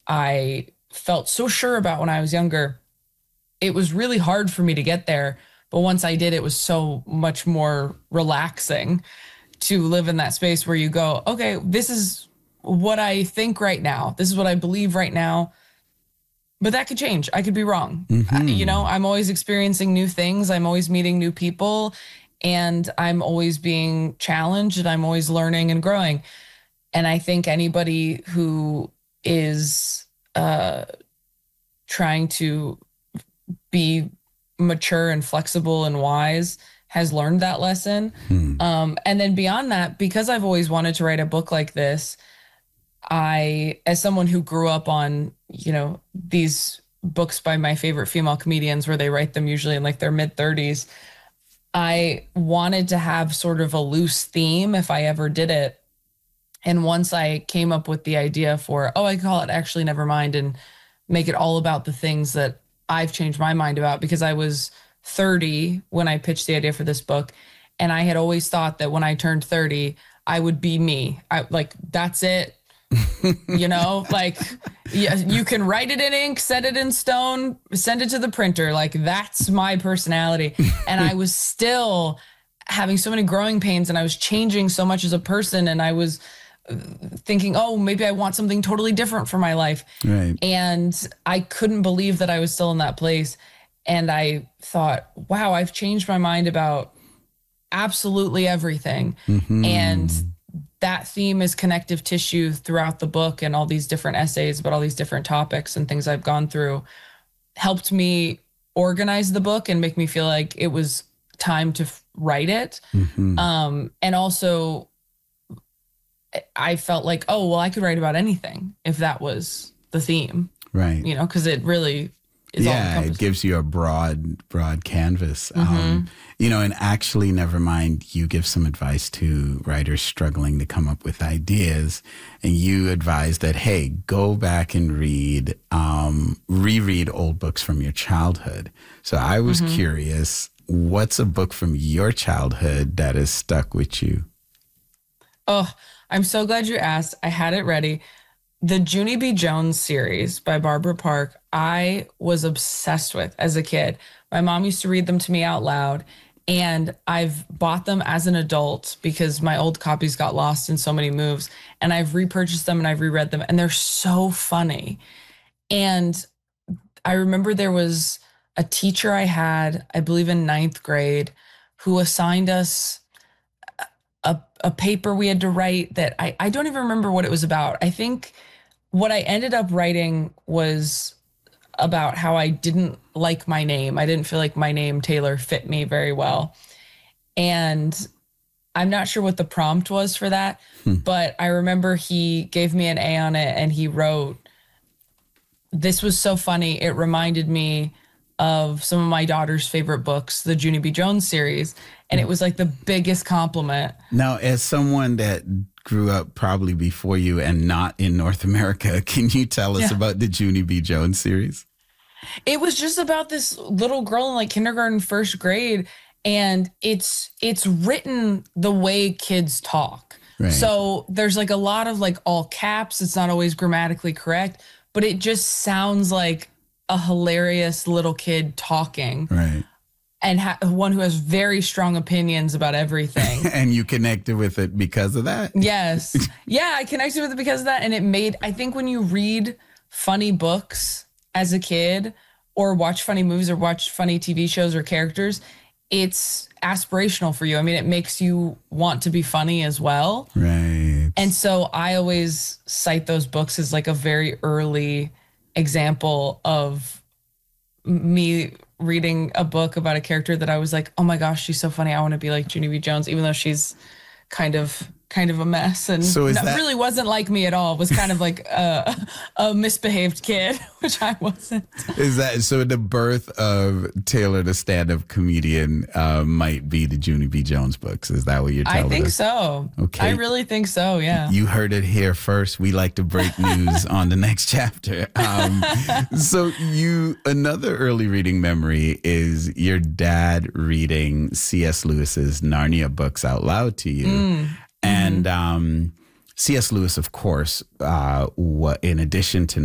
I felt so sure about when I was younger. It was really hard for me to get there. But once I did, it was so much more relaxing to live in that space where you go, okay, this is what I think right now. This is what I believe right now. But that could change. I could be wrong. I'm always experiencing new things. I'm always meeting new people, and I'm always being challenged, and I'm always learning and growing. And I think anybody who is trying to be mature and flexible and wise has learned that lesson. And then beyond that, because I've always wanted to write a book like this, as someone who grew up on, these books by my favorite female comedians where they write them usually in like their mid-30s, I wanted to have sort of a loose theme if I ever did it. And once I came up with the idea for, I call it Actually Nevermind, and make it all about the things that I've changed my mind about, because I was 30 when I pitched the idea for this book. And I had always thought that when I turned 30, I would be me. That's it. You can write it in ink, set it in stone, send it to the printer. Like, that's my personality. And I was still having so many growing pains, and I was changing so much as a person. And I was thinking, maybe I want something totally different for my life. Right. And I couldn't believe that I was still in that place. And I thought, wow, I've changed my mind about absolutely everything. And that theme is connective tissue throughout the book, and all these different essays about all these different topics and things I've gone through helped me organize the book and make me feel like it was time to write it. And also, I felt like, I could write about anything if that was the theme. Right. Because it really is all encompassing. It gives you a broad canvas. And Actually Nevermind, you give some advice to writers struggling to come up with ideas. And you advise that, hey, go back and reread old books from your childhood. So I was curious, what's a book from your childhood that has stuck with you? Oh, I'm so glad you asked. I had it ready. The Junie B. Jones series by Barbara Park, I was obsessed with as a kid. My mom used to read them to me out loud, and I've bought them as an adult because my old copies got lost in so many moves, and I've repurchased them and I've reread them, and they're so funny. And I remember there was a teacher I had, I believe in 9th grade, who assigned us a paper we had to write that I don't even remember what it was about. I think what I ended up writing was about how I didn't like my name. I didn't feel like my name, Taylor, fit me very well. And I'm not sure what the prompt was for that, but I remember he gave me an A on it, and he wrote, "This was so funny. It reminded me of some of my daughter's favorite books, the Junie B. Jones series." And it was like the biggest compliment. Now, as someone that grew up probably before you and not in North America, can you tell us about the Junie B. Jones series? It was just about this little girl in like kindergarten, first grade, and it's written the way kids talk. Right. So there's like a lot of like all caps. It's not always grammatically correct, but it just sounds like a hilarious little kid talking. Right. And one who has very strong opinions about everything. And you connected with it because of that? Yes. Yeah, I connected with it because of that. And I think when you read funny books as a kid, or watch funny movies, or watch funny TV shows or characters, it's aspirational for you. I mean, it makes you want to be funny as well. Right. And so I always cite those books as like a very early example of me reading a book about a character that I was like, oh my gosh, she's so funny. I want to be like Junie B. Jones, even though she's kind of a mess, and so really wasn't like me at all. It was kind of like a misbehaved kid, which I wasn't. Is that so? The birth of Taylor, the stand-up comedian, might be the Junie B. Jones books. Is that what you're telling us? I think so. Okay, I really think so. Yeah, you heard it here first. We like to break news on the next chapter. So another early reading memory is your dad reading C.S. Lewis's Narnia books out loud to you. And C.S. Lewis, of course, in addition to